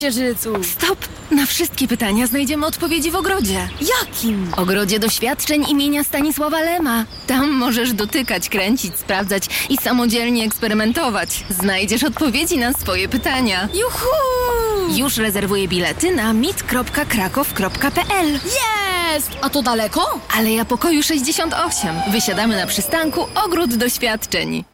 Księżycu. Stop! Na wszystkie pytania znajdziemy odpowiedzi w ogrodzie. Jakim? Ogrodzie doświadczeń imienia Stanisława Lema. Tam możesz dotykać, kręcić, sprawdzać i samodzielnie eksperymentować. Znajdziesz odpowiedzi na swoje pytania. Juhu! Już rezerwuję bilety na mit.krakow.pl. Jest! A to daleko? Aleja Pokoju 68. Wysiadamy na przystanku Ogród Doświadczeń.